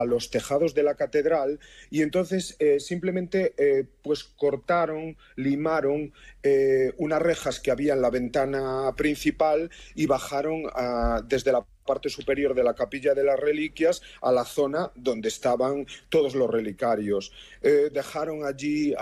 a los tejados de la catedral y entonces simplemente pues cortaron, limaron unas rejas que había en la ventana principal y bajaron desde la parte superior de la capilla de las reliquias a la zona donde estaban todos los relicarios. Dejaron allí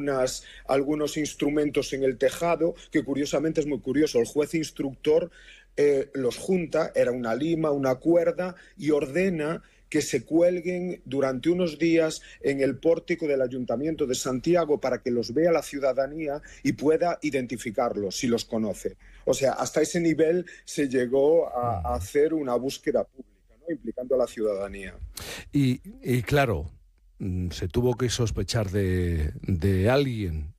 algunos instrumentos en el tejado, que curiosamente es muy curioso. El juez instructor los junta, era una lima, una cuerda, y ordena que se cuelguen durante unos días en el pórtico del Ayuntamiento de Santiago para que los vea la ciudadanía y pueda identificarlos si los conoce. O sea, hasta ese nivel se llegó a hacer una búsqueda pública, ¿no?, implicando a la ciudadanía. Y claro, se tuvo que sospechar de alguien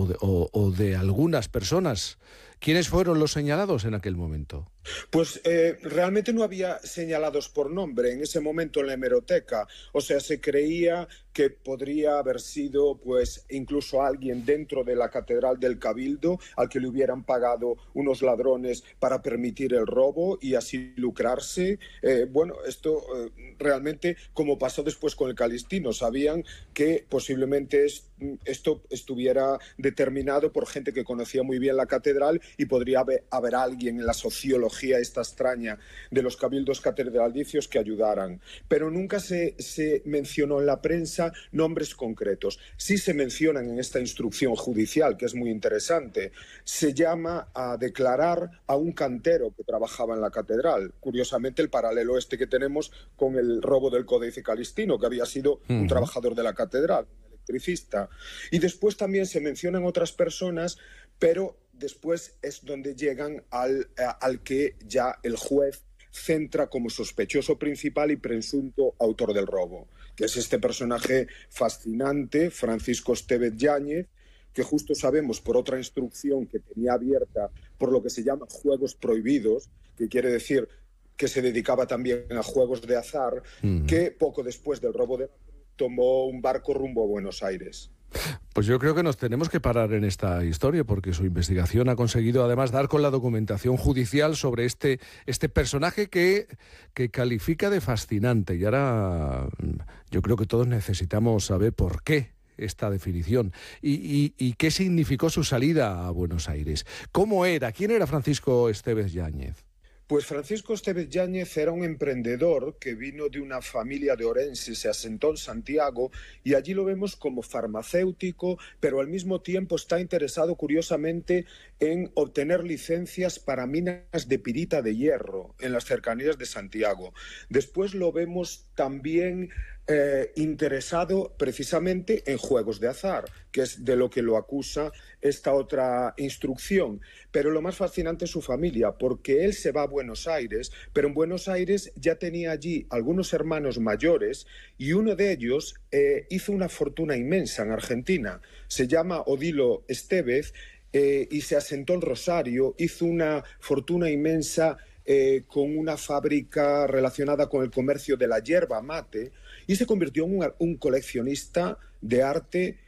o de algunas personas. ¿Quiénes fueron los señalados en aquel momento? Pues realmente no había señalados por nombre en ese momento en la hemeroteca. O sea, se creía que podría haber sido pues incluso alguien dentro de la Catedral del Cabildo al que le hubieran pagado unos ladrones para permitir el robo y así lucrarse. Bueno, esto realmente, como pasó después con el Calistino, sabían que posiblemente esto estuviera determinado por gente que conocía muy bien la catedral y podría haber alguien en la sociología esta extraña de los cabildos catedralicios que ayudaran. Pero nunca se mencionó en la prensa nombres concretos. Sí se mencionan en esta instrucción judicial, que es muy interesante. Se llama a declarar a un cantero que trabajaba en la catedral. Curiosamente, el paralelo que tenemos con el robo del Códice Calistino, que había sido un trabajador de la catedral, un electricista. Y después también se mencionan otras personas, pero después es donde llegan al que ya el juez centra como sospechoso principal y presunto autor del robo, que es este personaje fascinante, Francisco Estévez Yáñez, que justo sabemos por otra instrucción que tenía abierta por lo que se llama juegos prohibidos, que quiere decir que se dedicaba también a juegos de azar, que poco después del robo de tomó un barco rumbo a Buenos Aires. Pues yo creo que nos tenemos que parar en esta historia porque su investigación ha conseguido además dar con la documentación judicial sobre este personaje que califica de fascinante. Y ahora yo creo que todos necesitamos saber por qué esta definición y qué significó su salida a Buenos Aires. ¿Cómo era? ¿Quién era Francisco Estévez Yáñez? Pues Francisco Estévez Yáñez era un emprendedor que vino de una familia de orenses, se asentó en Santiago y allí lo vemos como farmacéutico, pero al mismo tiempo está interesado curiosamente en obtener licencias para minas de pirita de hierro en las cercanías de Santiago. Después lo vemos también interesado precisamente en juegos de azar, que es de lo que lo acusa esta otra instrucción. Pero lo más fascinante es su familia, porque él se va a Buenos Aires, pero en Buenos Aires ya tenía allí algunos hermanos mayores y uno de ellos hizo una fortuna inmensa en Argentina. Se llama Odilo Estévez y se asentó en Rosario, hizo una fortuna inmensa con una fábrica relacionada con el comercio de la yerba mate y se convirtió en un coleccionista de arte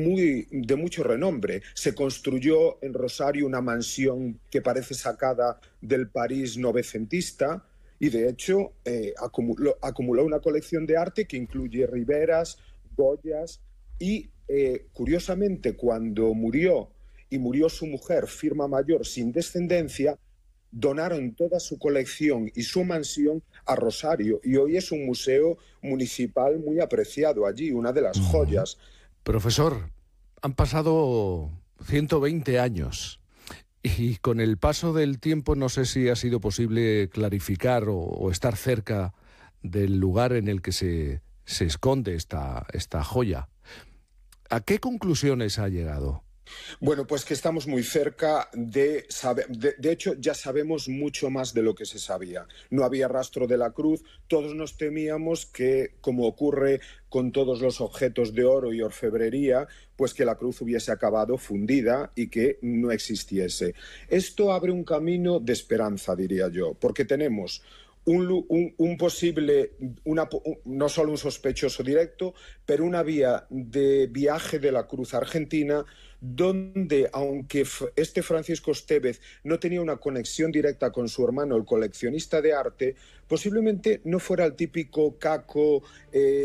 de mucho renombre. Se construyó en Rosario una mansión que parece sacada del París novecentista y de hecho acumuló una colección de arte que incluye Riveras, Goyas y curiosamente cuando murió su mujer, Firma Mayor, sin descendencia, donaron toda su colección y su mansión a Rosario y hoy es un museo municipal muy apreciado allí, una de las joyas. Profesor, han pasado 120 años y con el paso del tiempo no sé si ha sido posible clarificar o estar cerca del lugar en el que se esconde esta joya. ¿A qué conclusiones ha llegado? Bueno, pues que estamos muy cerca de hecho, ya sabemos mucho más de lo que se sabía. No había rastro de la cruz, todos nos temíamos que, como ocurre con todos los objetos de oro y orfebrería, pues que la cruz hubiese acabado fundida y que no existiese. Esto abre un camino de esperanza, diría yo, porque tenemos un posible, no solo un sospechoso directo, pero una vía de viaje de la Cruz a Argentina, donde, aunque este Francisco Estévez no tenía una conexión directa con su hermano, el coleccionista de arte, posiblemente no fuera el típico caco